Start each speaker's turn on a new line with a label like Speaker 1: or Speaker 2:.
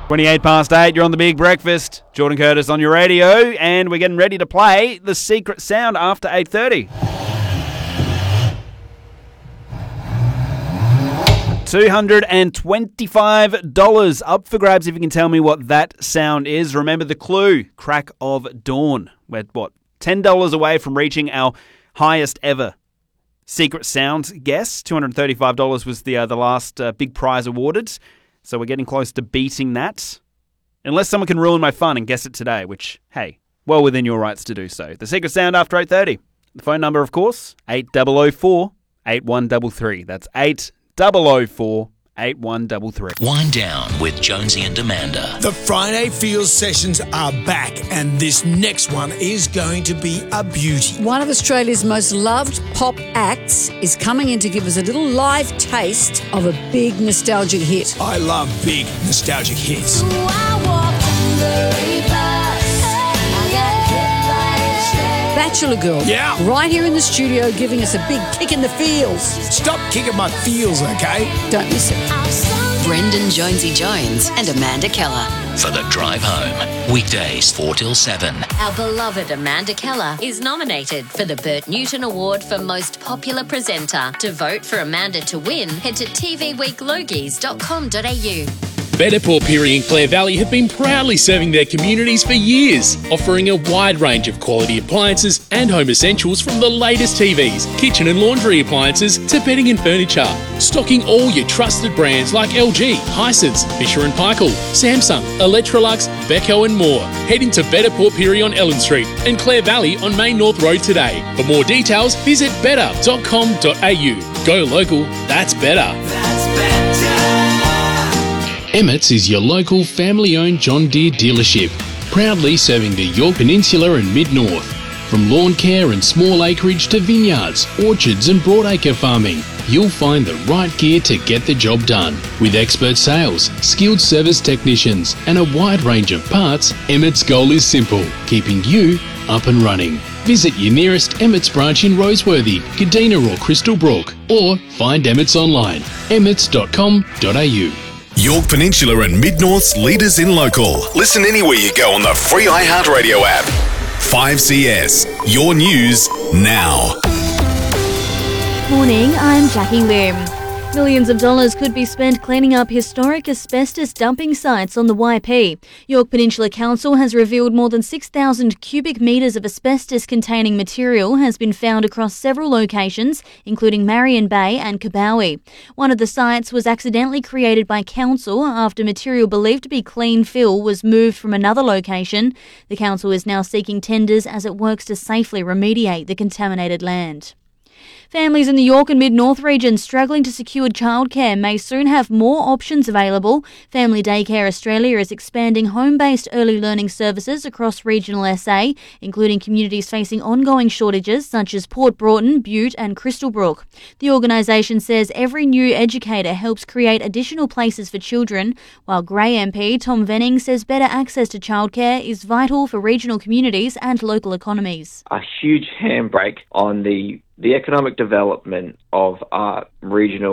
Speaker 1: 28 past 8, you're on the Big Breakfast. Jordan Curtis on your radio, and we're getting ready to play The Secret Sound after 8:30. $225 up for grabs if you can tell me what that sound is. Remember the clue, crack of dawn. We're, $10 away from reaching our highest ever Secret Sound guess. $235 was the last big prize awarded. So we're getting close to beating that. Unless someone can ruin my fun and guess it today, which, hey, well within your rights to do so. The Secret Sound after 8:30. The phone number, of course, 8004-8133. That's 8004-8133.
Speaker 2: Wind down with Jonesy and Amanda.
Speaker 3: The Friday Feels sessions are back, and this next one is going to be a beauty.
Speaker 4: One of Australia's most loved pop acts is coming in to give us a little live taste of a big nostalgic hit.
Speaker 3: I love big nostalgic hits.
Speaker 4: Bachelor Girl.
Speaker 3: Yeah.
Speaker 4: Right here in the studio giving us a big kick in the feels.
Speaker 3: Stop kicking my feels, okay?
Speaker 4: Don't miss it.
Speaker 5: Brendan Jonesy Jones and Amanda Keller.
Speaker 2: For the drive home. Weekdays 4 till 7.
Speaker 5: Our beloved Amanda Keller is nominated for the Bert Newton Award for Most Popular Presenter. To vote for Amanda to win, head to tvweeklogies.com.au.
Speaker 6: Better Port Pirie and Clare Valley have been proudly serving their communities for years, offering a wide range of quality appliances and home essentials from the latest TVs, kitchen and laundry appliances to bedding and furniture. Stocking all your trusted brands like LG, Hisense, Fisher & Paykel, Samsung, Electrolux, Beko and more. Head into Better Port Pirie on Ellen Street and Clare Valley on Main North Road today. For more details, visit better.com.au. Go local, that's better. Emmett's is your local family-owned John Deere dealership, proudly serving the Yorke Peninsula and Mid-North. From lawn care and small acreage to vineyards, orchards and broadacre farming, you'll find the right gear to get the job done. With expert sales, skilled service technicians and a wide range of parts, Emmett's goal is simple, keeping you up and running. Visit your nearest Emmett's branch in Roseworthy, Kadina or Crystal Brook, or find Emmett's online, emmets.com.au.
Speaker 7: Yorke Peninsula and Mid-North's leaders in local. Listen anywhere you go on the free iHeartRadio app. 5CS, your news now.
Speaker 8: Morning, I'm Jackie Lim. Millions of dollars could be spent cleaning up historic asbestos dumping sites on the YP. Yorke Peninsula Council has revealed more than 6,000 cubic metres of asbestos-containing material has been found across several locations, including Marion Bay and Kabowie. One of the sites was accidentally created by council after material believed to be clean fill was moved from another location. The council is now seeking tenders as it works to safely remediate the contaminated land. Families in the Yorke and Mid-North region struggling to secure childcare may soon have more options available. Family Daycare Australia is expanding home-based early learning services across regional SA, including communities facing ongoing shortages such as Port Broughton, Butte and Crystal Brook. The organisation says every new educator helps create additional places for children, while Grey MP Tom Venning says better access to childcare is vital for regional communities and local economies.
Speaker 9: A huge handbrake on the economic development of our regional